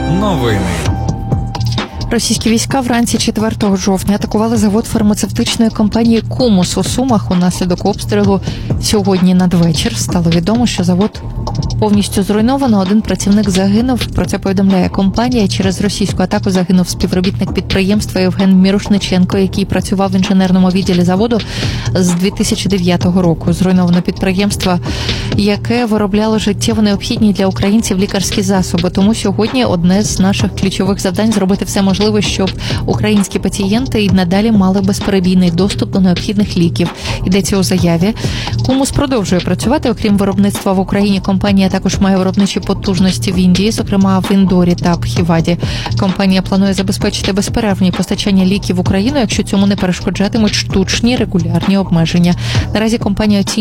Новини. Російські війська вранці 4 жовтня атакували завод фармацевтичної компанії «Кумус» у Сумах. Унаслідок обстрілу сьогодні надвечір стало відомо, що завод повністю зруйновано. Один працівник загинув. Про це повідомляє компанія. Через російську атаку загинув співробітник підприємства Євген Мірошниченко, який працював в інженерному відділі заводу з 2009 року. Зруйновано підприємство, яке виробляло життєво необхідні для українців лікарські засоби. Тому сьогодні одне з наших ключових завдань – зробити все можливе, щоб українські пацієнти і надалі мали безперебійний доступ до необхідних ліків. Йдеться у заяві. «Кумус» продовжує працювати. Окрім виробництва в Україні, компанія також має виробничі потужності в Індії, зокрема в Індорі та Бхіваді. Компанія планує забезпечити безперервні постачання ліків в Україну, якщо цьому не перешкоджатимуть штучні регулярні обмеження. Наразі компанія